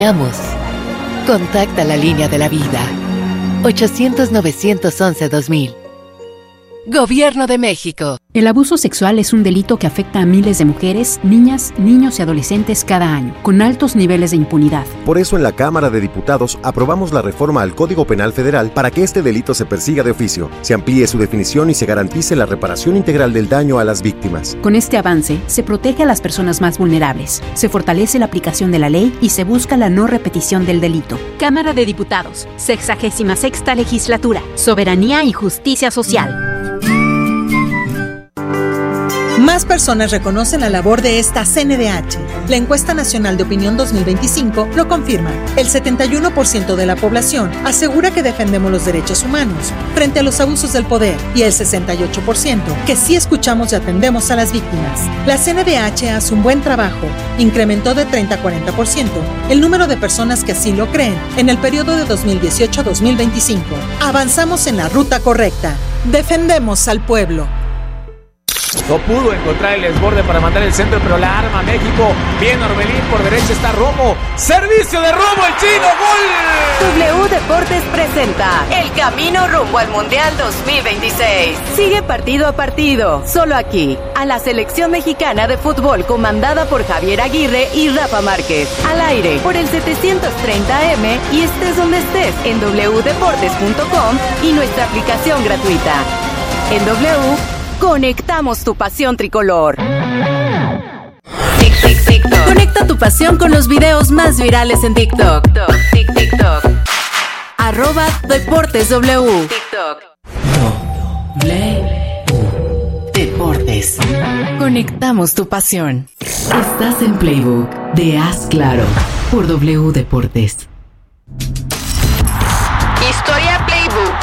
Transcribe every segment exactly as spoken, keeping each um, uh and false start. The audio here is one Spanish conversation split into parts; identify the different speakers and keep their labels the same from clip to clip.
Speaker 1: Contacta la línea de la vida. ochocientos, novecientos once, dos mil. Gobierno de México.
Speaker 2: El abuso sexual es un delito que afecta a miles de mujeres, niñas, niños y adolescentes cada año, con altos niveles de impunidad.
Speaker 3: Por eso en la Cámara de Diputados aprobamos la reforma al Código Penal Federal para que este delito se persiga de oficio, se amplíe su definición y se garantice la reparación integral del daño a las víctimas.
Speaker 2: Con este avance, se protege a las personas más vulnerables, se fortalece la aplicación de la ley y se busca la no repetición del delito.
Speaker 4: Cámara de Diputados, sexagésima sexta legislatura, soberanía y justicia social.
Speaker 5: Más personas reconocen la labor de esta C N D H. La Encuesta Nacional de Opinión dos mil veinticinco lo confirma. El setenta y uno por ciento de la población asegura que defendemos los derechos humanos frente a los abusos del poder y el sesenta y ocho por ciento que sí escuchamos y atendemos a las víctimas. La C N D H hace un buen trabajo. Incrementó de treinta a cuarenta por ciento el número de personas que así lo creen en el periodo de dos mil dieciocho a dos mil veinticinco. Avanzamos en la ruta correcta. Defendemos al pueblo.
Speaker 6: No pudo encontrar el desborde para mandar el centro, pero la arma México. Bien Orbelín, por derecha está Romo. Servicio de Romo, el chino, gol.
Speaker 7: W Deportes presenta el camino rumbo al Mundial dos mil veintiséis. Sigue partido a partido, solo aquí, a la selección mexicana de fútbol comandada por Javier Aguirre y Rafa Márquez. Al aire, por el setecientos treinta A M y estés donde estés en doble u deportes punto com y nuestra aplicación gratuita. En W, conectamos tu pasión tricolor. Tic, tic, TikTok. Conecta tu pasión con los videos más virales en TikTok. Tic, TikTok. Arroba Deportes W. TikTok.
Speaker 1: W Deportes. Conectamos tu pasión. Estás en Playbook de Haz Claro por W Deportes.
Speaker 7: Historia Playbook.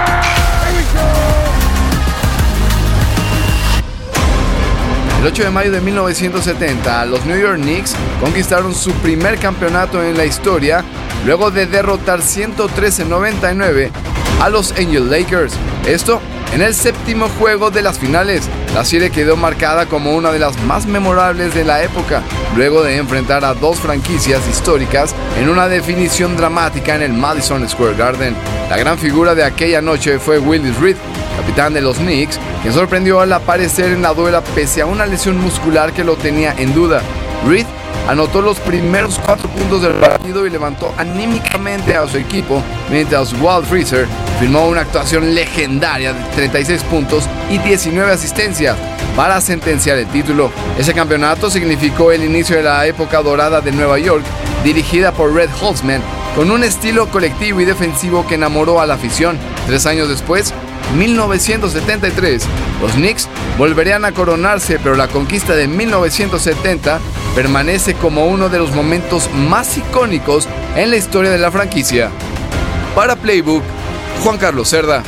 Speaker 8: El ocho de mayo de mil novecientos setenta, los New York Knicks conquistaron su primer campeonato en la historia luego de derrotar ciento trece a noventa y nueve a los Angeles Lakers. Esto en el séptimo juego de las finales. La serie quedó marcada como una de las más memorables de la época, luego de enfrentar a dos franquicias históricas en una definición dramática en el Madison Square Garden. La gran figura de aquella noche fue Willis Reed, capitán de los Knicks, quien sorprendió al aparecer en la duela pese a una lesión muscular que lo tenía en duda. Reed anotó los primeros cuatro puntos del partido y levantó anímicamente a su equipo, mientras Walt Frazier firmó una actuación legendaria de treinta y seis puntos y diecinueve asistencias para sentenciar el título. Ese campeonato significó el inicio de la época dorada de Nueva York, dirigida por Red Holzman, con un estilo colectivo y defensivo que enamoró a la afición. Tres años después, mil novecientos setenta y tres, los Knicks volverían a coronarse, pero la conquista de mil novecientos setenta permanece como uno de los momentos más icónicos en la historia de la franquicia. Para Playbook, Juan Carlos Cerda.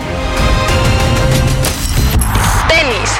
Speaker 7: Tenis.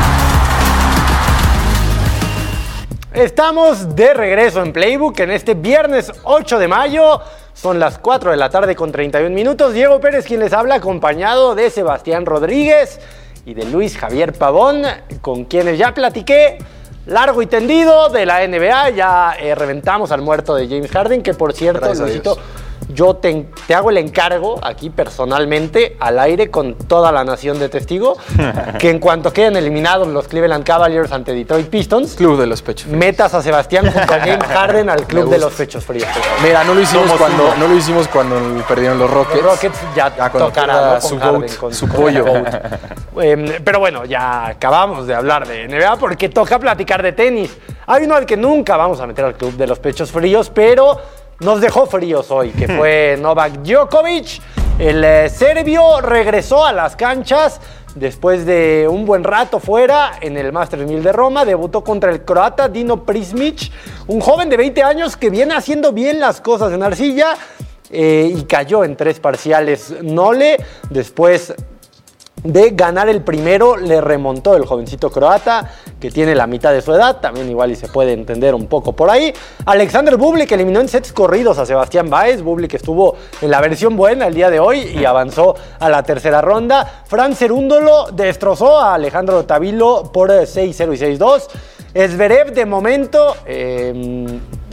Speaker 9: Estamos de regreso en Playbook en este viernes ocho de mayo. Son las cuatro de la tarde con treinta y un minutos. Diego Pérez quien les habla, acompañado de Sebastián Rodríguez y de Luis Javier Pavón, con quienes ya platiqué largo y tendido de la N B A. Ya eh, reventamos al muerto de James Harden, que por cierto, Luisito, yo te, te hago el encargo aquí personalmente, al aire, con toda la nación de testigo, que en cuanto queden eliminados los Cleveland Cavaliers ante Detroit Pistons,
Speaker 10: Club de los Pechos Fríos,
Speaker 9: metas a Sebastián junto a James Harden al Club de los Pechos Fríos.
Speaker 10: Mira, no lo hicimos Somos cuando uno. no lo hicimos cuando perdieron los Rockets.
Speaker 9: Los Rockets ya, ya tocará, ¿no?
Speaker 10: su,
Speaker 9: Harden,
Speaker 10: goat,
Speaker 9: con
Speaker 10: su pollo.
Speaker 9: eh, pero bueno, ya acabamos de hablar de N B A porque toca platicar de tenis. Hay uno al que nunca vamos a meter al Club de los Pechos Fríos, pero nos dejó fríos hoy, que fue Novak Djokovic. El eh, serbio regresó a las canchas después de un buen rato fuera en el Masters mil de Roma. Debutó contra el croata Dino Prismic, un joven de veinte años que viene haciendo bien las cosas en arcilla eh, y cayó en tres parciales nole. Después de ganar el primero, le remontó el jovencito croata, que tiene la mitad de su edad, también igual y se puede entender un poco por ahí. Alexander Bublik eliminó en sets corridos a Sebastián Baez. Bublik estuvo en la versión buena el día de hoy y avanzó a la tercera ronda. Fran Cerúndolo destrozó a Alejandro Tavilo por seis cero y seis dos. Zverev de momento eh,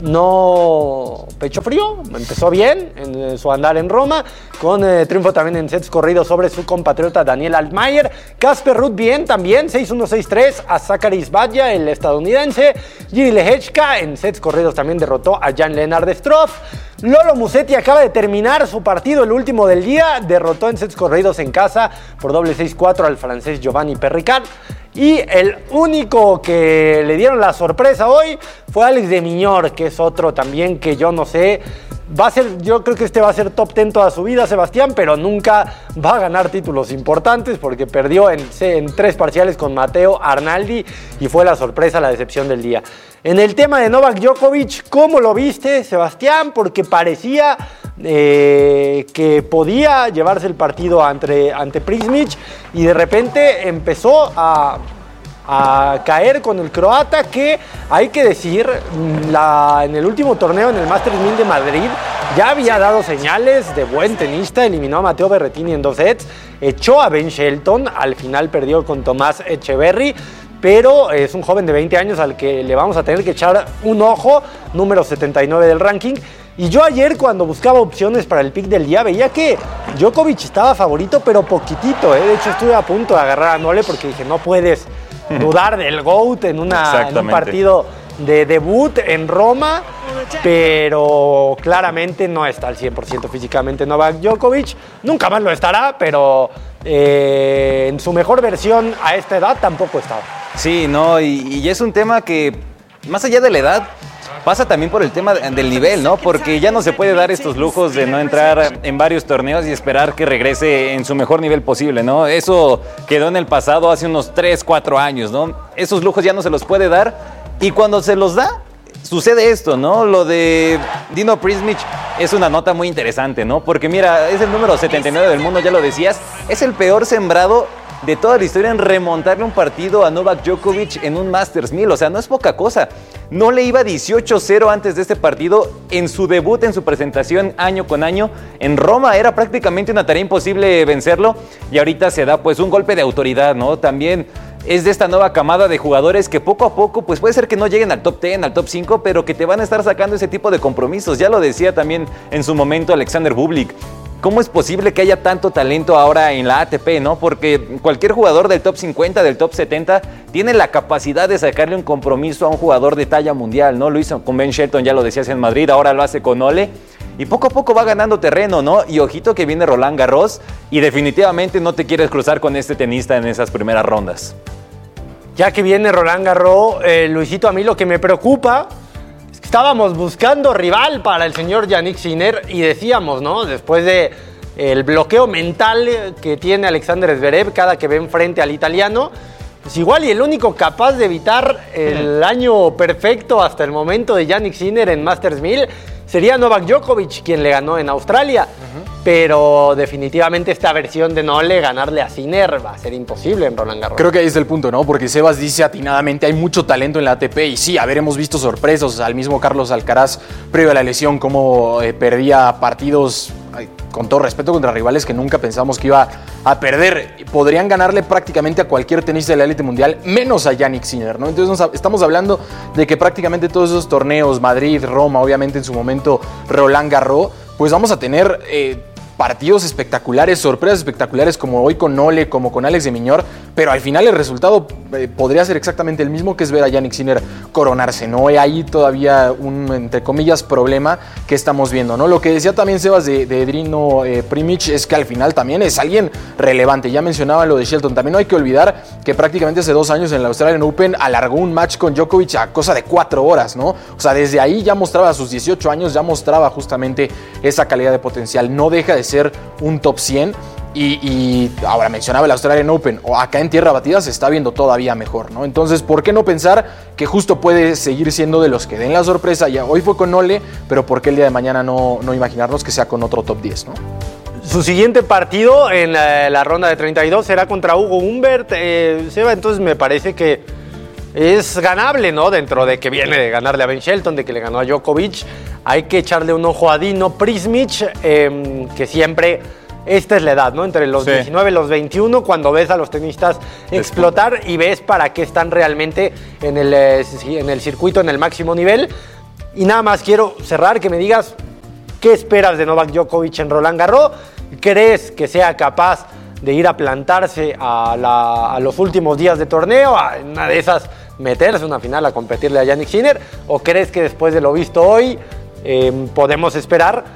Speaker 9: no pecho frío, empezó bien en su andar en Roma, con eh, triunfo también en sets corridos sobre su compatriota Daniel Altmaier. Casper Ruud bien también, seis uno seis tres a Zachary Svatja, el estadounidense. Giri Lehechka en sets corridos también derrotó a Jan-Lennard Struff. Lolo Musetti acaba de terminar su partido, el último del día, derrotó en sets corridos en casa por doble seis cuatro al francés Giovanni Perricard. Y el único que le dieron la sorpresa hoy fue Alex de Minaur, que es otro también que yo no sé, va a ser, yo creo que este va a ser top diez toda su vida, Sebastián, pero nunca va a ganar títulos importantes porque perdió en, en tres parciales con Matteo Arnaldi y fue la sorpresa, la decepción del día. En el tema de Novak Djokovic, ¿cómo lo viste, Sebastián? Porque parecía eh, que podía llevarse el partido ante, ante Prismic y de repente empezó a, a caer con el croata, que hay que decir, la, en el último torneo, en el Masters mil de Madrid, ya había dado señales de buen tenista, eliminó a Matteo Berrettini en dos sets, echó a Ben Shelton, al final perdió con Tomás Echeverry, pero es un joven de veinte años al que le vamos a tener que echar un ojo, número setenta y nueve del ranking. Y yo ayer, cuando buscaba opciones para el pick del día, veía que Djokovic estaba favorito, pero poquitito, ¿eh? De hecho, estuve a punto de agarrar a Nole porque dije, no puedes dudar del GOAT en, una, en un partido de debut en Roma, pero claramente no está al cien por ciento físicamente Novak Djokovic. Nunca más lo estará, pero eh, en su mejor versión a esta edad tampoco estaba.
Speaker 11: Sí, no, y, y es un tema que, más allá de la edad, pasa también por el tema del nivel, ¿no? Porque ya no se puede dar estos lujos de no entrar en varios torneos y esperar que regrese en su mejor nivel posible, ¿no? Eso quedó en el pasado hace unos tres, cuatro años, ¿no? Esos lujos ya no se los puede dar y cuando se los da, sucede esto, ¿no? Lo de Dino Prismic es una nota muy interesante, ¿no? Porque mira, es el número setenta y nueve del mundo, ya lo decías, es el peor sembrado de toda la historia en remontarle un partido a Novak Djokovic en un Masters mil, o sea, no es poca cosa. No le iba dieciocho cero antes de este partido, en su debut, en su presentación año con año, en Roma era prácticamente una tarea imposible vencerlo, y ahorita se da pues un golpe de autoridad, ¿no? También es de esta nueva camada de jugadores que poco a poco, pues puede ser que no lleguen al top diez, al top cinco, pero que te van a estar sacando ese tipo de compromisos. Ya lo decía también en su momento Alexander Bublik. ¿Cómo es posible que haya tanto talento ahora en la A T P, no? Porque cualquier jugador del top cincuenta, del top setenta, tiene la capacidad de sacarle un compromiso a un jugador de talla mundial, ¿no? Lo hizo con Ben Shelton, ya lo decías, en Madrid, ahora lo hace con Ole. Y poco a poco va ganando terreno, ¿no? Y ojito que viene Roland Garros y definitivamente no te quieres cruzar con este tenista en esas primeras rondas.
Speaker 9: Ya que viene Roland Garros, eh, Luisito, a mí lo que me preocupa... Estábamos buscando rival para el señor Jannik Sinner y decíamos, ¿no? Después de el bloqueo mental que tiene Alexander Zverev cada que ve enfrente al italiano, pues igual y el único capaz de evitar el año perfecto hasta el momento de Jannik Sinner en Masters mil sería Novak Djokovic, quien le ganó en Australia. Uh-huh. Pero definitivamente esta versión de Nole, ganarle a Sinner, va a ser imposible en Roland Garros.
Speaker 10: Creo que ahí es el punto, ¿no? Porque Sebas dice atinadamente, hay mucho talento en la A T P y sí, a ver, hemos visto sorpresas al mismo Carlos Alcaraz previo a la lesión, cómo eh, perdía partidos, ay, con todo respeto, contra rivales que nunca pensamos que iba a perder. Podrían ganarle prácticamente a cualquier tenista de la élite mundial, menos a Jannik Sinner, ¿no? Entonces nos, estamos hablando de que prácticamente todos esos torneos, Madrid, Roma, obviamente en su momento Roland Garros, pues vamos a tener... Eh, partidos espectaculares, sorpresas espectaculares como hoy con Nole, como con Alex de Minaur, pero al final el resultado eh, podría ser exactamente el mismo, que es ver a Jannik Sinner coronarse, ¿no? Hay ahí todavía un, entre comillas, problema que estamos viendo, ¿no? Lo que decía también Sebas de, de Dino eh, Primic es que al final también es alguien relevante. Ya mencionaba lo de Shelton, también no hay que olvidar que prácticamente hace dos años en el Australian Open alargó un match con Djokovic a cosa de cuatro horas, ¿no? O sea, desde ahí ya mostraba a sus dieciocho años, ya mostraba justamente esa calidad de potencial. No deja de ser un top cien y, y ahora mencionaba el Australian Open, o acá en tierra batida se está viendo todavía mejor, ¿no? Entonces, ¿por qué no pensar que justo puede seguir siendo de los que den la sorpresa? Ya hoy fue con Nole, pero ¿por qué el día de mañana no, no imaginarnos que sea con otro top diez, ¿no?
Speaker 9: Su siguiente partido en la, la ronda de treinta y dos será contra Hugo Humbert, eh, Seba, entonces me parece que es ganable, ¿no? Dentro de que viene de ganarle a Ben Shelton, de que le ganó a Djokovic, hay que echarle un ojo a Dino Prismic, eh, que siempre esta es la edad, ¿no? Entre los sí. diecinueve y los veintiuno, cuando ves a los tenistas explotar y ves para qué están realmente en el, en el circuito, en el máximo nivel. Y nada más quiero cerrar, que me digas qué esperas de Novak Djokovic en Roland Garros. ¿Crees que sea capaz de ir a plantarse a, la, a los últimos días de torneo, a una de esas meterse en una final a competirle a Jannik Sinner? ¿O crees que después de lo visto hoy eh, podemos esperar?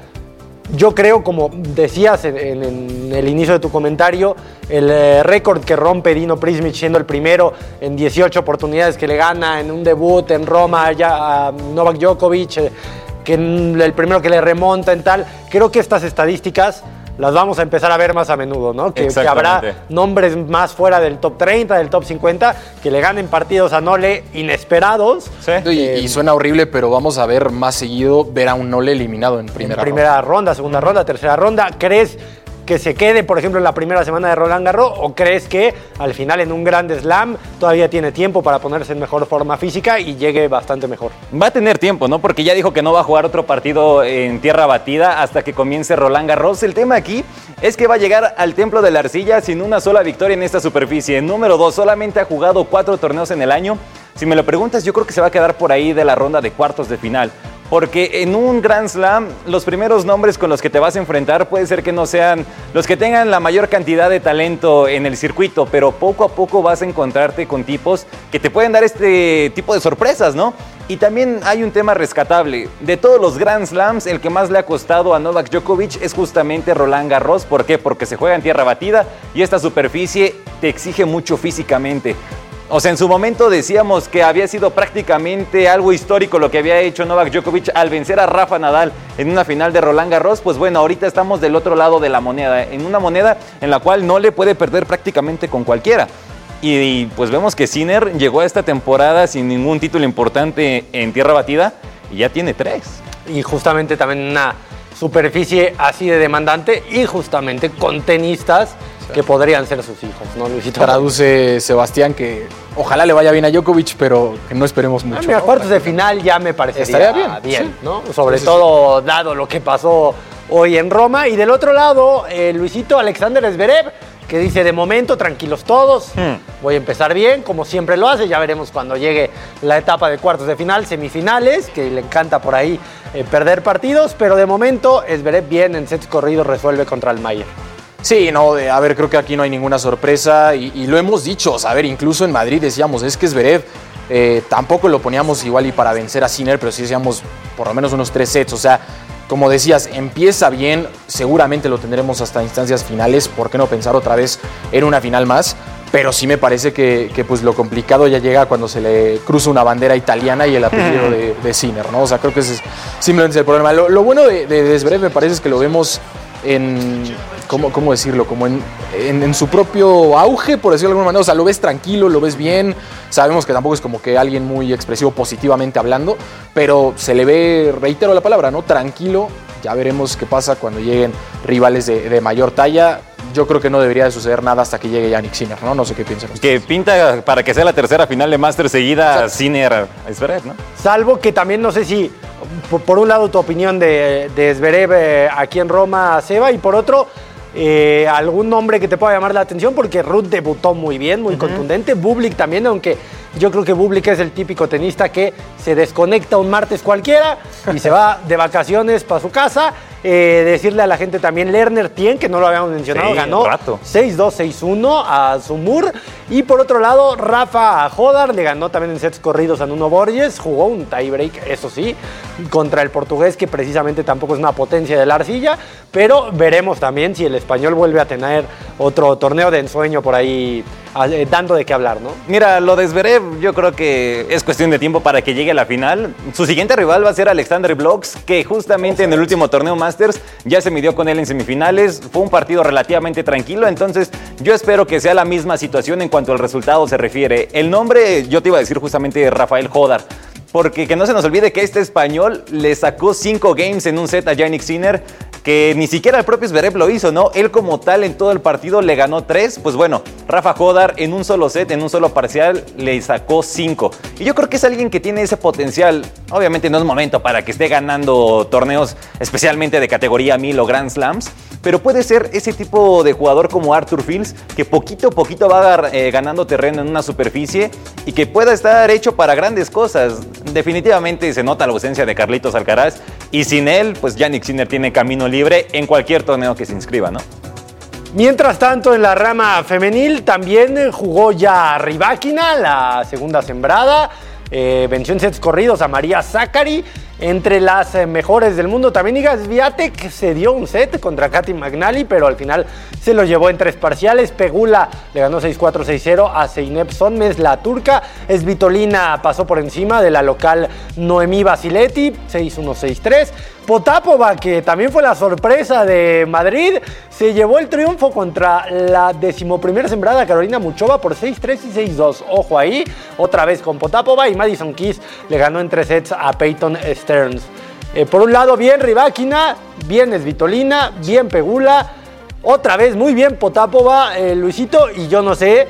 Speaker 9: Yo creo, como decías en, en, en el inicio de tu comentario, el eh, récord que rompe Dino Prismic siendo el primero en dieciocho oportunidades que le gana en un debut en Roma ya a Novak Djokovic, eh, que el primero que le remonta en tal, creo que estas estadísticas las vamos a empezar a ver más a menudo, ¿no? Que, que habrá nombres más fuera del top treinta, del top cincuenta, que le ganen partidos a Nole inesperados.
Speaker 10: Sí. Y, eh, y suena horrible, pero vamos a ver más seguido ver a un Nole eliminado en primera,
Speaker 9: en primera
Speaker 10: ronda.
Speaker 9: ronda, segunda ronda, tercera ronda. ¿Crees que se quede, por ejemplo, en la primera semana de Roland Garros, o crees que al final en un Grand Slam todavía tiene tiempo para ponerse en mejor forma física y llegue bastante mejor?
Speaker 11: Va a tener tiempo, ¿no? Porque ya dijo que no va a jugar otro partido en tierra batida hasta que comience Roland Garros. El tema aquí es que va a llegar al Templo de la Arcilla sin una sola victoria en esta superficie. Número dos, solamente ha jugado cuatro torneos en el año. Si me lo preguntas, yo creo que se va a quedar por ahí de la ronda de cuartos de final. Porque en un Grand Slam, los primeros nombres con los que te vas a enfrentar puede ser que no sean los que tengan la mayor cantidad de talento en el circuito, pero poco a poco vas a encontrarte con tipos que te pueden dar este tipo de sorpresas, ¿no? Y también hay un tema rescatable. De todos los Grand Slams, el que más le ha costado a Novak Djokovic es justamente Roland Garros. ¿Por qué? Porque se juega en tierra batida y esta superficie te exige mucho físicamente. O sea, en su momento decíamos que había sido prácticamente algo histórico lo que había hecho Novak Djokovic al vencer a Rafa Nadal en una final de Roland Garros. Pues bueno, ahorita estamos del otro lado de la moneda, en una moneda en la cual no le puede perder prácticamente con cualquiera. Y, y pues vemos que Sinner llegó a esta temporada sin ningún título importante en tierra batida y ya tiene tres.
Speaker 9: Y justamente también una superficie así de demandante y justamente con tenistas que podrían ser sus hijos, ¿no, Luisito?
Speaker 10: Traduce Sebastián que ojalá le vaya bien a Djokovic, pero que no esperemos mucho.
Speaker 9: A mira,
Speaker 10: ¿no?
Speaker 9: cuartos de final ya me parecería
Speaker 10: estaría bien,
Speaker 9: bien
Speaker 10: sí.
Speaker 9: ¿no? Sobre
Speaker 10: sí, sí,
Speaker 9: todo sí. Dado lo que pasó hoy en Roma. Y del otro lado, eh, Luisito, Alexander Zverev, que dice, de momento, tranquilos todos, hmm. voy a empezar bien, como siempre lo hace, ya veremos cuando llegue la etapa de cuartos de final, semifinales, que le encanta por ahí eh, perder partidos, pero de momento Zverev bien en sets corridos resuelve contra el Mayer.
Speaker 10: Sí, no, de, a ver, creo que aquí no hay ninguna sorpresa y, y lo hemos dicho, o sea, a ver, incluso en Madrid decíamos, es que Zverev eh, tampoco lo poníamos igual y para vencer a Sinner, pero sí decíamos por lo menos unos tres sets, o sea, como decías, empieza bien, seguramente lo tendremos hasta instancias finales, ¿por qué no pensar otra vez en una final más? Pero sí me parece que, que pues lo complicado ya llega cuando se le cruza una bandera italiana y el apellido de, de Sinner, ¿no? O sea, creo que ese es simplemente el problema. Lo, lo bueno de, de, de Zverev me parece es que lo vemos en, ¿cómo, cómo decirlo? Como en, en, en su propio auge, por decirlo de alguna manera. O sea, lo ves tranquilo, lo ves bien. Sabemos que tampoco es como que alguien muy expresivo positivamente hablando, pero se le ve, reitero la palabra, ¿no? Tranquilo. Ya veremos qué pasa cuando lleguen rivales de, de mayor talla. Yo creo que no debería de suceder nada hasta que llegue Jannik Sinner, ¿no? No sé qué piensan ustedes.
Speaker 11: Que pinta para que sea la tercera final de Masters seguida Sinner Zverev, ¿no?
Speaker 9: Salvo que también no sé si, por, por un lado, tu opinión de, de Zverev eh, aquí en Roma, Seba, y por otro, eh, algún nombre que te pueda llamar la atención, porque Ruud debutó muy bien, muy uh-huh. contundente. Bublik también, aunque yo creo que Bublik es el típico tenista que se desconecta un martes cualquiera y se va de vacaciones para su casa. Eh, decirle a la gente también, Lerner Tien, que no lo habíamos mencionado, sí, ganó seis dos, seis uno a Sumur. Y por otro lado, Rafa Jodar le ganó también en sets corridos a Nuno Borges. Jugó un tiebreak, eso sí, contra el portugués, que precisamente tampoco es una potencia de la arcilla. Pero veremos también si el español vuelve a tener otro torneo de ensueño por ahí, eh, dando de qué hablar, ¿no?
Speaker 11: Mira, lo de Zverev yo creo que es cuestión de tiempo para que llegue a la final. Su siguiente rival va a ser Alexander Blocks, que justamente en el último torneo más ya se midió con él en semifinales, fue un partido relativamente tranquilo, entonces yo espero que sea la misma situación en cuanto al resultado se refiere. El nombre, yo te iba a decir justamente Rafael Jodar, porque que no se nos olvide que este español le sacó cinco games en un set a Jannik Sinner, que ni siquiera el propio Zverev lo hizo, ¿no? Él como tal en todo el partido le ganó tres, pues bueno, Rafa Jodar en un solo set, en un solo parcial, le sacó cinco. Y yo creo que es alguien que tiene ese potencial. Obviamente no es momento para que esté ganando torneos, especialmente de categoría mil o Grand Slams, pero puede ser ese tipo de jugador como Arthur Fils, que poquito a poquito va eh, ganando terreno en una superficie y que pueda estar hecho para grandes cosas. Definitivamente se nota la ausencia de Carlitos Alcaraz y sin él, pues Jannik Sinner tiene camino libre en cualquier torneo que se inscriba, ¿no?
Speaker 9: Mientras tanto, en la rama femenil también jugó ya Rybakina, la segunda sembrada. Eh, venció en sets corridos a María Sakkari. Entre las eh, mejores del mundo también Iga Swiatek se dio un set contra Katy McNally, pero al final se lo llevó en tres parciales. Pegula le ganó seis cuatro seis cero a Zeynep Sonmez, la turca. Svitolina pasó por encima de la local Noemí Basiletti, seis uno seis tres. Potapova, que también fue la sorpresa de Madrid, se llevó el triunfo contra la decimoprimera sembrada Carolina Muchova por seis tres y seis dos. Ojo ahí, otra vez con Potapova, y Madison Keys le ganó en tres sets a Peyton Stearns. Eh, por un lado, bien Rybakina, bien Svitolina, bien Pegula, otra vez muy bien Potapova, eh, Luisito, y yo no sé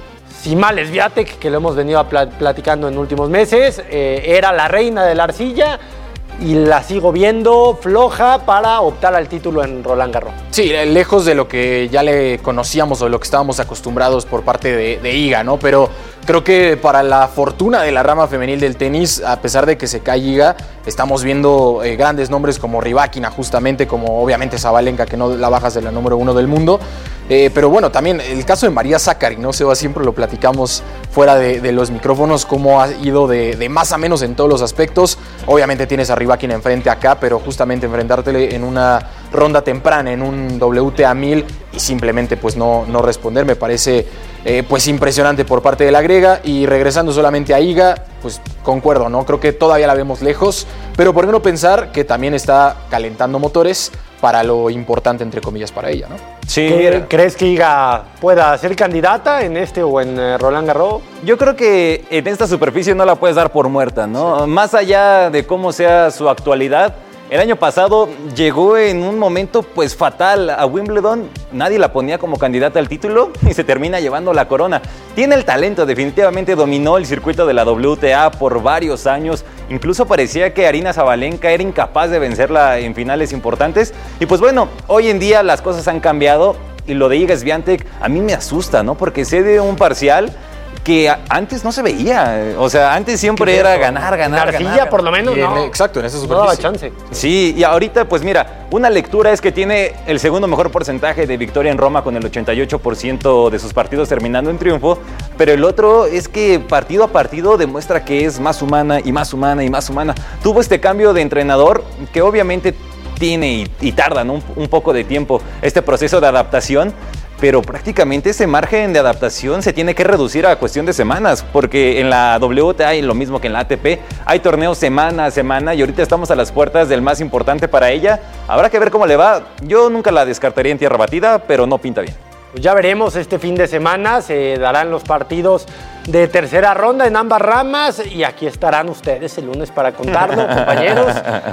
Speaker 9: si mal Swiatek, que lo hemos venido pl- platicando en últimos meses, eh, era la reina de la arcilla, y la sigo viendo floja para optar al título en Roland Garros.
Speaker 10: Sí, lejos de lo que ya le conocíamos o lo que estábamos acostumbrados por parte de, de Iga, ¿no? Pero creo que para la fortuna de la rama femenil del tenis, a pesar de que se cae Iga, estamos viendo eh, grandes nombres como Rybakina, justamente, como obviamente Sabalenka, que no la bajas de la número uno del mundo. Eh, pero bueno, también el caso de María Sakkari, ¿no? Seba, siempre lo platicamos fuera de, de los micrófonos, cómo ha ido de, de más a menos en todos los aspectos. Obviamente tienes a Rybakina enfrente acá, pero justamente enfrentártele en una ronda temprana, en un W T A mil, y simplemente pues no, no responder, me parece eh, pues impresionante por parte de la griega. Y regresando solamente a Iga, pues concuerdo, ¿no? Creo que todavía la vemos lejos, pero por qué no pensar que también está calentando motores para lo importante, entre comillas, para ella, ¿no?
Speaker 11: Sí.
Speaker 9: ¿Crees que Iga pueda ser candidata en este o en eh, Roland Garros?
Speaker 11: Yo creo que en esta superficie no la puedes dar por muerta, ¿no? Sí. Más allá de cómo sea su actualidad, el año pasado llegó en un momento pues fatal a Wimbledon, nadie la ponía como candidata al título y se termina llevando la corona. Tiene el talento, definitivamente dominó el circuito de la W T A por varios años, incluso parecía que Aryna Sabalenka era incapaz de vencerla en finales importantes. Y pues bueno, hoy en día las cosas han cambiado y lo de Iga Swiatek a mí me asusta, ¿no? Porque cede un parcial que antes no se veía, o sea, antes siempre era ganar, ganar,
Speaker 9: Arcilla,
Speaker 11: ganar.
Speaker 9: por lo menos, no.
Speaker 10: En, exacto, en esa superficie.
Speaker 9: No daba chance.
Speaker 11: Sí, y ahorita, pues mira, una lectura es que tiene el segundo mejor porcentaje de victoria en Roma con el ochenta y ocho por ciento de sus partidos terminando en triunfo, pero el otro es que partido a partido demuestra que es más humana y más humana y más humana. Tuvo este cambio de entrenador que obviamente tiene y, y tarda, ¿no? un, un poco de tiempo este proceso de adaptación, pero prácticamente ese margen de adaptación se tiene que reducir a cuestión de semanas, porque en la W T A y lo mismo que en la A T P hay torneos semana a semana y ahorita estamos a las puertas del más importante para ella. Habrá que ver cómo le va. Yo nunca la descartaría en tierra batida, pero no pinta bien.
Speaker 9: Pues ya veremos, este fin de semana se darán los partidos de tercera ronda en ambas ramas y aquí estarán ustedes el lunes para contarlo, compañeros.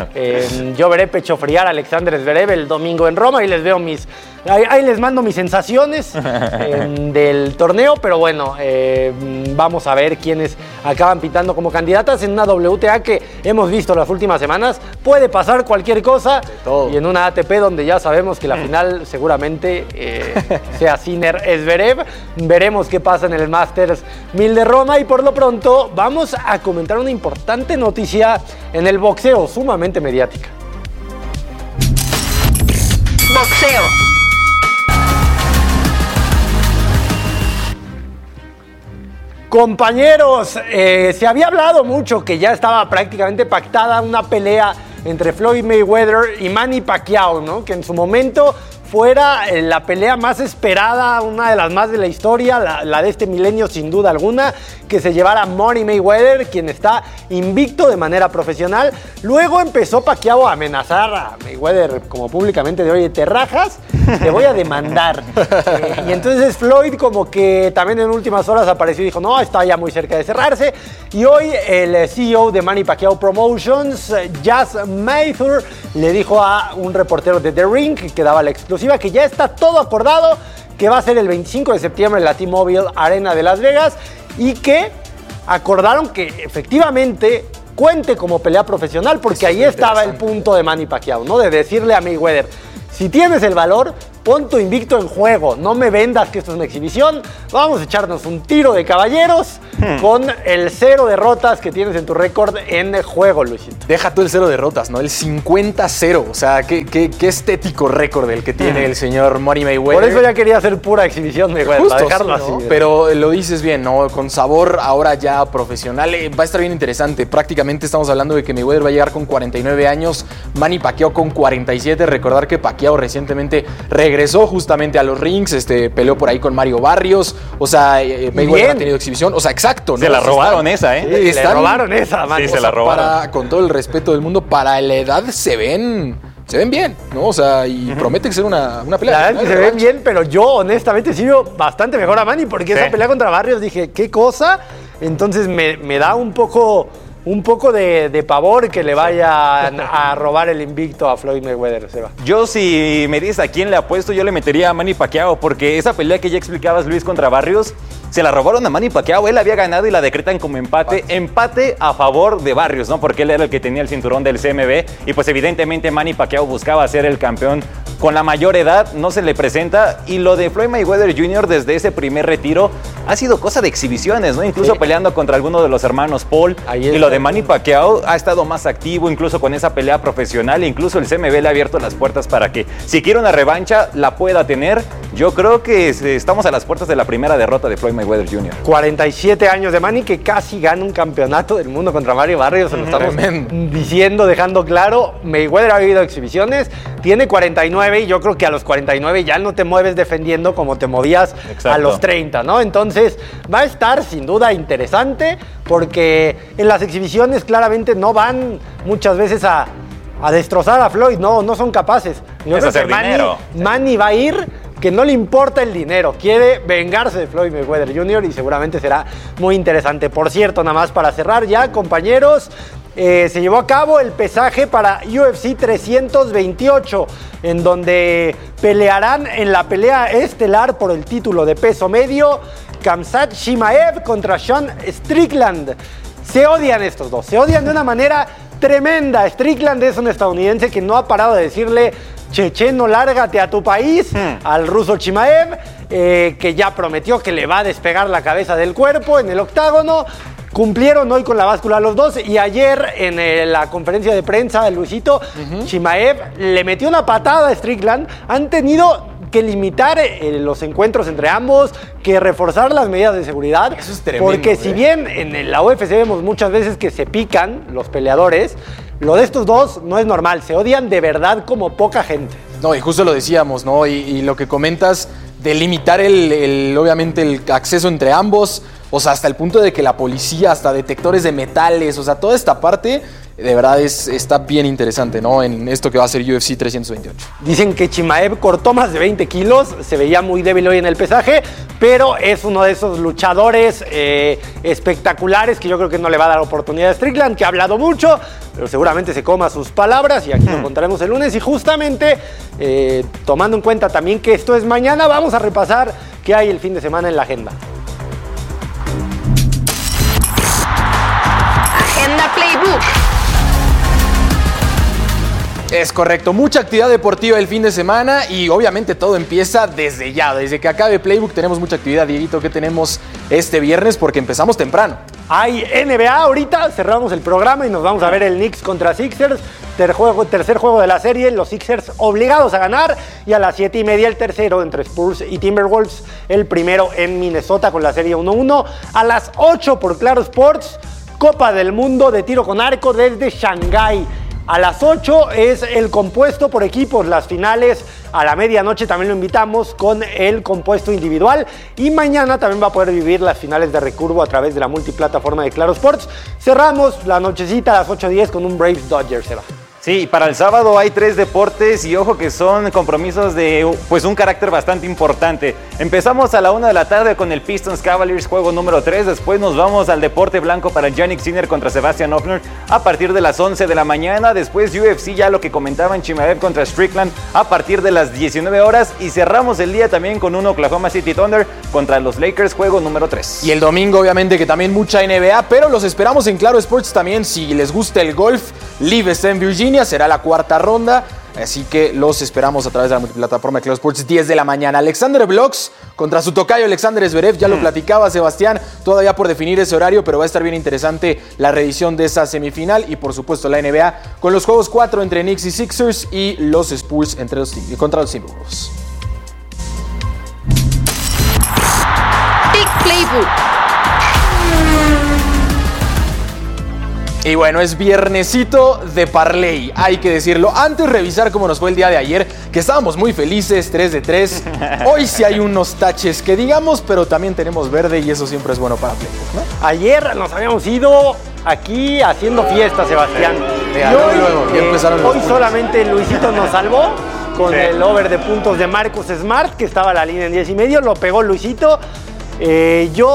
Speaker 9: Eh, yo veré pecho friar a Alexander Zverev el domingo en Roma y les veo mis... Ahí, ahí les mando mis sensaciones eh, del torneo, pero bueno, eh, vamos a ver quiénes acaban pintando como candidatas en una W T A que hemos visto las últimas semanas. Puede pasar cualquier cosa y en una A T P donde ya sabemos que la final seguramente eh, sea Sinner-Zverev. Veremos qué pasa en el Masters mil de Roma y por lo pronto vamos a comentar una importante noticia en el boxeo, sumamente mediática.
Speaker 7: Boxeo.
Speaker 9: Compañeros, eh, se había hablado mucho que ya estaba prácticamente pactada una pelea entre Floyd Mayweather y Manny Pacquiao, ¿no? Que en su momento fuera eh, la pelea más esperada, una de las más de la historia, la, la de este milenio sin duda alguna, que se llevara Money Mayweather, quien está invicto de manera profesional. Luego empezó Pacquiao a amenazar a Mayweather como públicamente de, oye, te rajas, te voy a demandar. eh, y entonces Floyd como que también en últimas horas apareció y dijo, no, está ya muy cerca de cerrarse. Y hoy el C E O de Manny Pacquiao Promotions, Jazz Mathur, le dijo a un reportero de The Ring que daba la exclusiva que ya está todo acordado, que va a ser el veinticinco de septiembre en la T-Mobile Arena de Las Vegas y que acordaron que efectivamente cuente como pelea profesional, porque ahí estaba el punto de Manny Pacquiao, ¿no? De decirle a Mayweather, si tienes el valor, pon tu invicto en juego, no me vendas que esto es una exhibición, vamos a echarnos un tiro de caballeros hmm. con el cero derrotas que tienes en tu récord en juego, Luisito.
Speaker 10: Deja tú el cero derrotas, ¿no? El cincuenta cero, o sea, qué, qué, qué estético récord el que tiene hmm. el señor Money Mayweather.
Speaker 9: Por eso ya quería hacer pura exhibición, Mayweather,
Speaker 10: Justo,
Speaker 9: para dejarlo
Speaker 10: sí, ¿no?
Speaker 9: así.
Speaker 10: Pero lo dices bien, ¿no? Con sabor ahora ya profesional, eh, va a estar bien interesante. Prácticamente estamos hablando de que Mayweather va a llegar con cuarenta y nueve años, Manny Pacquiao con cuarenta y siete. Recordar que Pacquiao recientemente regresó justamente a los rings, este, peleó por ahí con Mario Barrios, o sea, eh, Mayweather ha tenido exhibición, o sea, exacto, ¿no?
Speaker 11: Se la robaron esa, ¿eh?
Speaker 9: Sí, están, le robaron esa, man.
Speaker 11: Sí,
Speaker 9: o
Speaker 11: se
Speaker 9: sea,
Speaker 11: la robaron.
Speaker 10: Para, con todo el respeto del mundo, para la edad se ven, se ven bien, ¿no? O sea, y uh-huh. promete que ser una, una pelea.
Speaker 9: La verdad es que se ven bien, pero yo honestamente sí veo bastante mejor a Manny, porque sí. esa pelea contra Barrios dije, ¿qué cosa? Entonces me, me da un poco... Un poco de, de pavor que le vayan a robar el invicto a Floyd Mayweather, Seba.
Speaker 11: Yo, si me dices a quién le apuesto, yo le metería a Manny Pacquiao, porque esa pelea que ya explicabas, Luis, contra Barrios, se la robaron a Manny Pacquiao. Él había ganado y la decretan como empate. Empate a favor de Barrios, ¿no? Porque él era el que tenía el cinturón del C M B. Y pues evidentemente Manny Pacquiao buscaba ser el campeón con la mayor edad, no se le presenta. Y lo de Floyd Mayweather junior desde ese primer retiro ha sido cosa de exhibiciones, ¿no? Incluso sí. peleando contra alguno de los hermanos Paul. Y lo de Manny Pacquiao ha estado más activo, incluso con esa pelea profesional. E incluso el C M B le ha abierto las puertas para que, si quiere una revancha, la pueda tener. Yo creo que estamos a las puertas de la primera derrota de Floyd Mayweather junior
Speaker 9: cuarenta y siete años de Manny, que casi gana un campeonato del mundo contra Mario Barrios. Se lo estamos Tremendo. diciendo, dejando claro. Mayweather ha vivido exhibiciones, tiene cuarenta y nueve y yo creo que a los cuarenta y nueve ya no te mueves defendiendo como te movías Exacto. a los treinta, ¿no? Entonces va a estar sin duda interesante, porque en las exhibiciones claramente no van muchas veces a, a destrozar a Floyd, no, no son capaces. Yo
Speaker 11: es
Speaker 9: creo
Speaker 11: hacer
Speaker 9: que Manny,
Speaker 11: dinero.
Speaker 9: Manny va a ir, que no le importa el dinero, quiere vengarse de Floyd Mayweather junior y seguramente será muy interesante. Por cierto, nada más para cerrar ya, compañeros, eh, se llevó a cabo el pesaje para U F C trescientos veintiocho, en donde pelearán en la pelea estelar por el título de peso medio Khamzat Chimaev contra Sean Strickland. Se odian estos dos, se odian de una manera tremenda. Strickland es un estadounidense que no ha parado de decirle checheno, lárgate a tu país, hmm. al ruso Chimaev, eh, que ya prometió que le va a despegar la cabeza del cuerpo en el octágono. Cumplieron hoy con la báscula los dos y ayer en eh, la conferencia de prensa de Luisito, uh-huh. Chimaev le metió una patada a Strickland. Han tenido que limitar eh, los encuentros entre ambos, que reforzar las medidas de seguridad.
Speaker 10: Eso es tremendo.
Speaker 9: Porque si bien en la U F C vemos muchas veces que se pican los peleadores, lo de estos dos no es normal, se odian de verdad como poca gente.
Speaker 10: No, y justo lo decíamos, ¿no? Y, y lo que comentas de limitar el, el, obviamente, el acceso entre ambos, o sea, hasta el punto de que la policía, hasta detectores de metales, o sea, toda esta parte, de verdad es, está bien interesante, ¿no? En esto que va a ser U F C trescientos veintiocho.
Speaker 9: Dicen que Chimaev cortó más de veinte kilos, se veía muy débil hoy en el pesaje, pero es uno de esos luchadores eh, espectaculares que yo creo que no le va a dar oportunidad a Strickland, que ha hablado mucho, pero seguramente se coma sus palabras y aquí lo contaremos el lunes. Y justamente, eh, tomando en cuenta también que esto es mañana, vamos a repasar qué hay el fin de semana en la agenda.
Speaker 7: Agenda Playbook.
Speaker 10: Es correcto, mucha actividad deportiva el fin de semana y obviamente todo empieza desde ya, desde que acabe Playbook tenemos mucha actividad. Dieguito, ¿qué tenemos este viernes? Porque empezamos temprano.
Speaker 9: Hay N B A ahorita, cerramos el programa y nos vamos a ver el Knicks contra Sixers, ter juego, tercer juego de la serie, los Sixers obligados a ganar, y a las siete y media el tercero entre Spurs y Timberwolves, el primero en Minnesota con la serie uno uno. A las ocho por Claro Sports, Copa del Mundo de tiro con arco desde Shanghái. A las ocho es el compuesto por equipos, las finales a la medianoche también lo invitamos con el compuesto individual y mañana también va a poder vivir las finales de recurvo a través de la multiplataforma de Claro Sports. Cerramos la nochecita a las ocho diez con un Braves Dodgers, Seba.
Speaker 11: Sí, para el sábado hay tres deportes y ojo que son compromisos de pues un carácter bastante importante. Empezamos a la una de la tarde con el Pistons Cavaliers, juego número tres. Después nos vamos al deporte blanco para Jannik Sinner contra Sebastian Hoffner a partir de las once de la mañana. Después U F C, ya lo que comentaban, Chimaev contra Strickland a partir de las diecinueve horas. Y cerramos el día también con un Oklahoma City Thunder contra los Lakers, juego número tres.
Speaker 10: Y el domingo obviamente que también mucha N B A, pero los esperamos en Claro Sports también. Si les gusta el golf, Live está en Virginia. Será la cuarta ronda, así que los esperamos a través de la multiplataforma de Claro Sports, diez de la mañana. Alexander Blocks contra su tocayo Alexander Zverev, ya lo platicaba Sebastián, todavía por definir ese horario, pero va a estar bien interesante la reedición de esa semifinal y por supuesto la N B A con los juegos cuatro entre Knicks y Sixers y los Spurs entre los, contra los Timberwolves.
Speaker 4: Big Playbook.
Speaker 10: Y bueno, es viernesito de parlay, hay que decirlo. Antes revisar cómo nos fue el día de ayer, que estábamos muy felices, tres de tres. Hoy sí hay unos taches que digamos, pero también tenemos verde y eso siempre es bueno para Playbook, ¿no?
Speaker 9: Ayer nos habíamos ido aquí haciendo fiesta, Sebastián.
Speaker 10: Sí,
Speaker 9: y
Speaker 10: luego,
Speaker 9: hoy,
Speaker 10: luego, ya
Speaker 9: eh,
Speaker 10: empezaron los
Speaker 9: hoy solamente Luisito nos salvó con sí. el over de puntos de Marcus Smart, que estaba a la línea en diez y medio, lo pegó Luisito. Eh, yo...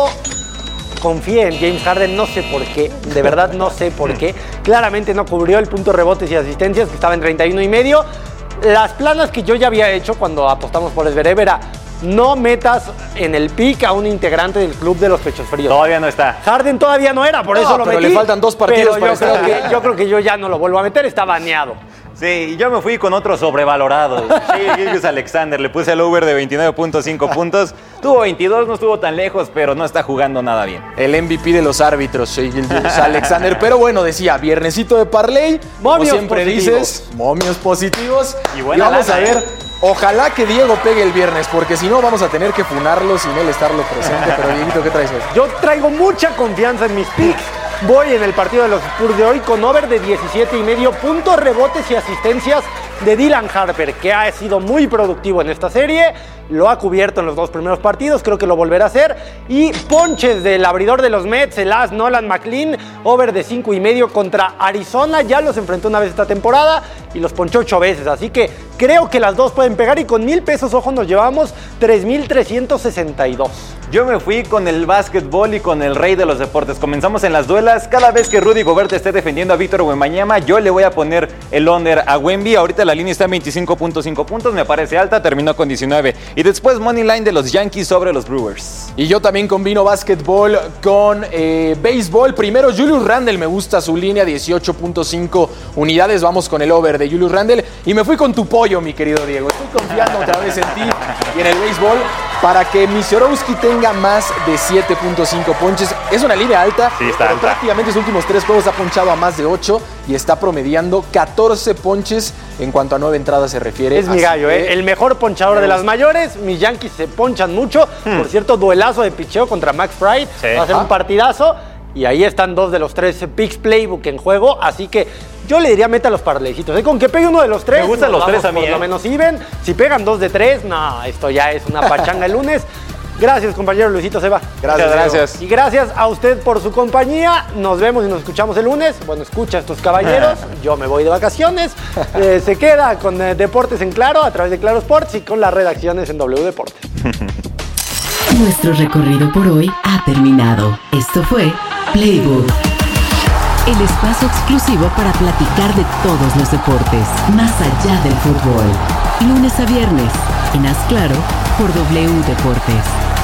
Speaker 9: Confié en James Harden, no sé por qué, de verdad no sé por qué. Claramente no cubrió el punto de rebotes y asistencias, que estaba en treinta y uno y medio. Las planas que yo ya había hecho cuando apostamos por Zverev era: no metas en el pick a un integrante del club de los pechos fríos.
Speaker 11: Todavía no está.
Speaker 9: Harden todavía no era, por
Speaker 10: no,
Speaker 9: eso lo
Speaker 10: pero
Speaker 9: metí.
Speaker 10: le faltan dos partidos
Speaker 9: pero
Speaker 10: para
Speaker 9: yo, creo
Speaker 10: estar.
Speaker 9: que, yo creo que yo ya no lo vuelvo a meter, está baneado.
Speaker 11: Sí, yo me fui con otro sobrevalorado. Shai Gilgeous-Alexander, le puse el over de veintinueve punto cinco puntos. Tuvo veintidós, no estuvo tan lejos, pero no está jugando nada bien.
Speaker 10: El M V P de los árbitros, Shai Gilgeous-Alexander. Pero bueno, decía, viernesito de parlay. Como siempre
Speaker 9: positivos.
Speaker 10: dices, momios positivos.
Speaker 11: Y, buena
Speaker 10: y vamos
Speaker 11: lana,
Speaker 10: a ver,
Speaker 11: ¿eh?
Speaker 10: ojalá que Diego pegue el viernes, porque si no vamos a tener que funarlo sin él estarlo presente. Pero Dieguito, ¿qué traes hoy?
Speaker 9: Yo traigo mucha confianza en mis picks. Voy en el partido de los Spurs de hoy con over de diecisiete y medio puntos, rebotes y asistencias de Dylan Harper, que ha sido muy productivo en esta serie. Lo ha cubierto en los dos primeros partidos, creo que lo volverá a hacer. Y ponches del abridor de los Mets, el as Nolan McLean, over de cinco y medio contra Arizona. Ya los enfrentó una vez esta temporada y los ponchó ocho veces. Así que creo que las dos pueden pegar y con mil pesos, ojo, nos llevamos tres mil trescientos sesenta y dos.
Speaker 11: Yo me fui con el básquetbol y con el rey de los deportes. Comenzamos en las duelas. Cada vez que Rudy Gobert esté defendiendo a Víctor Wembanyama, yo le voy a poner el under a Wemby. Ahorita la línea está en veinticinco punto cinco puntos, me parece alta, terminó con diecinueve. Y después money line de los Yankees sobre los Brewers.
Speaker 10: Y yo también combino básquetbol con eh, béisbol. Primero, Julius Randle, me gusta su línea, dieciocho punto cinco unidades. Vamos con el over de Julius Randle. Y me fui con tu pollo, mi querido Diego. Estoy confiando otra vez en ti y en el béisbol para que Misorowski tenga más de siete punto cinco ponches. Es una línea alta,
Speaker 11: sí, está
Speaker 10: pero
Speaker 11: alta.
Speaker 10: Prácticamente sus últimos tres juegos ha ponchado a más de ocho y está promediando catorce ponches en cuanto a nueve entradas se refiere.
Speaker 9: Es mi gallo, ¿eh? El mejor ponchador de las mayores. Mis Yankees se ponchan mucho. Hmm. Por cierto, duelazo de picheo contra Max Fried. Sí. Va a ser ah. un partidazo. Y ahí están dos de los tres picks playbook en juego. Así que yo le diría meta los parlaycitos. ¿eh? Con que pegue uno de los tres.
Speaker 11: Me gustan los tres a mí.
Speaker 9: Por
Speaker 11: ¿eh?
Speaker 9: lo menos even. Si pegan dos de tres, no, esto ya es una pachanga el lunes. Gracias, compañero Luisito Seba.
Speaker 10: Gracias, gracias.
Speaker 9: Y gracias a usted por su compañía. Nos vemos y nos escuchamos el lunes. Bueno, escucha a estos caballeros. Yo me voy de vacaciones. Eh, se queda con eh, Deportes en Claro a través de Claro Sports y con las redacciones en W Deportes.
Speaker 1: Nuestro recorrido por hoy ha terminado. Esto fue Playbook, el espacio exclusivo para platicar de todos los deportes, más allá del fútbol. Lunes a viernes, en Haz Claro, por W Deportes.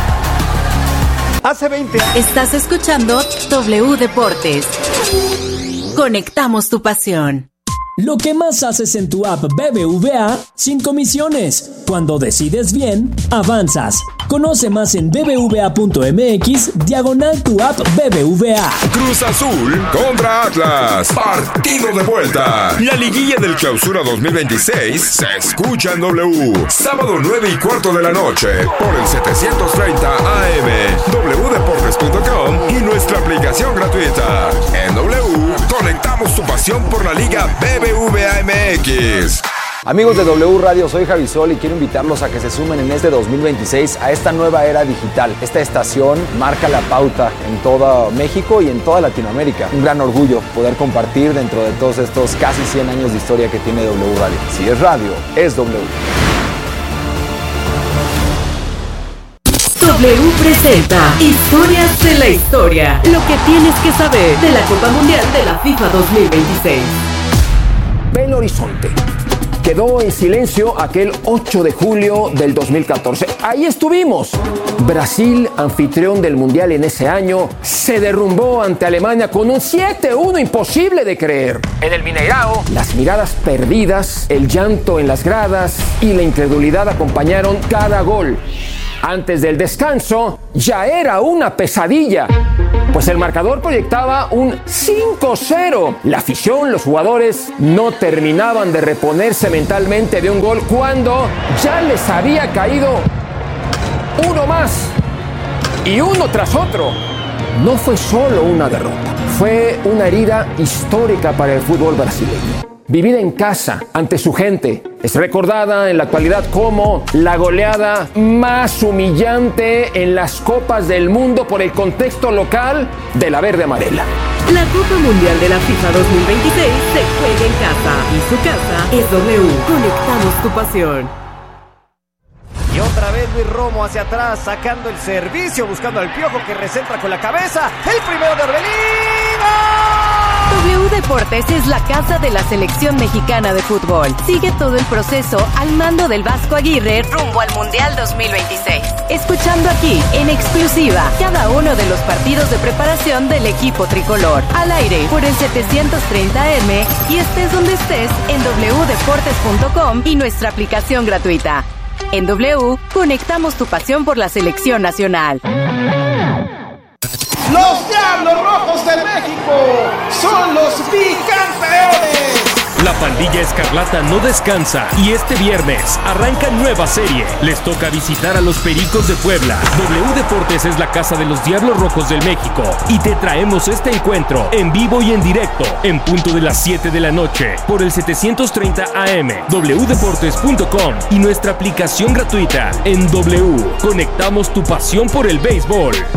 Speaker 9: Hace veinte años.
Speaker 1: Estás escuchando W Deportes. Conectamos tu pasión.
Speaker 12: Lo que más haces en tu app B B V A sin comisiones. Cuando decides bien, avanzas. Conoce más en bbva.mx diagonal tu app B B V A.
Speaker 13: Cruz Azul contra Atlas. Partido de vuelta. La liguilla del Clausura dos mil veintiséis se escucha en W. Sábado nueve y cuarto de la noche por el setecientos treinta A M, w deportes punto com y nuestra aplicación gratuita. En W, conectamos conectamos tu pasión por la Liga B B V A M X.
Speaker 14: Amigos de W Radio, soy Javi Sol y quiero invitarlos a que se sumen en este dos mil veintiséis a esta nueva era digital. Esta estación marca la pauta en todo México y en toda Latinoamérica. Un gran orgullo poder compartir dentro de todos estos casi cien años de historia que tiene W Radio. Si es radio, es W.
Speaker 1: W presenta Historias de la Historia. Lo que tienes que saber de la Copa Mundial de la FIFA dos mil veintiséis.
Speaker 15: Belo Horizonte. Quedó en silencio aquel ocho de julio del dos mil catorce. Ahí estuvimos. Brasil, anfitrión del Mundial en ese año, se derrumbó ante Alemania con un siete uno imposible de creer. En el Mineirao, las miradas perdidas, el llanto en las gradas y la incredulidad acompañaron cada gol. Antes del descanso, ya era una pesadilla, pues el marcador proyectaba un cinco cero. La afición, los jugadores, no terminaban de reponerse mentalmente de un gol cuando ya les había caído uno más y uno tras otro. No fue solo una derrota, fue una herida histórica para el fútbol brasileño. Vivida en casa, ante su gente, es recordada en la actualidad como la goleada más humillante en las Copas del Mundo por el contexto local de la verde amarela.
Speaker 1: La Copa Mundial de la FIFA dos mil veintiséis se juega en casa y su casa es W. Conectamos tu pasión.
Speaker 16: Y otra vez Luis Romo hacia atrás, sacando el servicio, buscando al Piojo que recentra con la cabeza. El primero de Orbelín.
Speaker 7: W Deportes es la casa de la selección mexicana de fútbol. Sigue todo el proceso al mando del Vasco Aguirre rumbo al Mundial dos mil veintiséis. Escuchando aquí, en exclusiva, cada uno de los partidos de preparación del equipo tricolor. Al aire por el setecientos treinta A M y estés donde estés en doble u deportes punto com y nuestra aplicación gratuita. En W, conectamos tu pasión por la selección nacional.
Speaker 17: Los Diablos Rojos de México son los bicampeones.
Speaker 12: La pandilla escarlata no descansa y este viernes arranca nueva serie. Les toca visitar a los Pericos de Puebla. W Deportes es la casa de los Diablos Rojos del México y te traemos este encuentro en vivo y en directo en punto de las siete de la noche por el setecientos treinta A M, doble u deportes punto com y nuestra aplicación gratuita. En W, conectamos tu pasión por el béisbol.